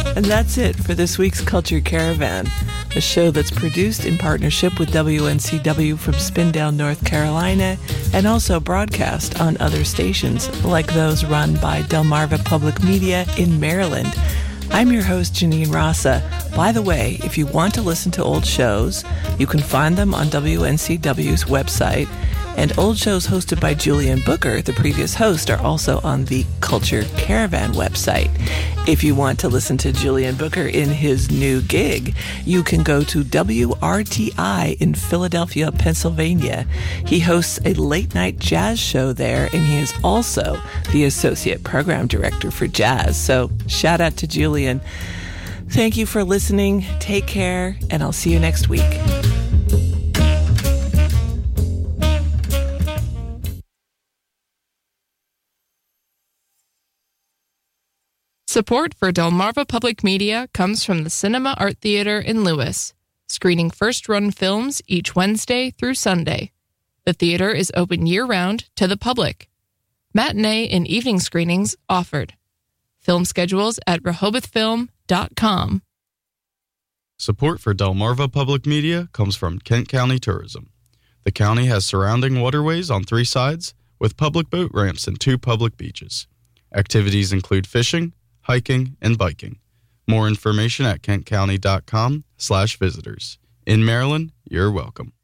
And that's it for this week's Culture Caravan, a show that's produced in partnership with WNCW from Spindale, North Carolina, and also broadcast on other stations like those run by Delmarva Public Media in Maryland. I'm your host, Janine Rasa. By the way, if you want to listen to old shows, you can find them on WNCW's website. And old shows hosted by Julian Booker, the previous host, are also on the Culture Caravan website. If you want to listen to Julian Booker in his new gig, you can go to WRTI in Philadelphia, Pennsylvania. He hosts a late-night jazz show there, and he is also the Associate Program Director for Jazz. So shout out to Julian. Thank you for listening. Take care, and I'll see you next week. Support for Delmarva Public Media comes from the Cinema Art Theater in Lewis, screening first-run films each Wednesday through Sunday. The theater is open year-round to the public. Matinee and evening screenings offered. Film schedules at rehobothfilm.com. Support for Delmarva Public Media comes from Kent County Tourism. The county has surrounding waterways on 3 sides with public boat ramps and 2 public beaches. Activities include fishing, hiking, and biking. More information at kentcounty.com/visitors. In Maryland, you're welcome.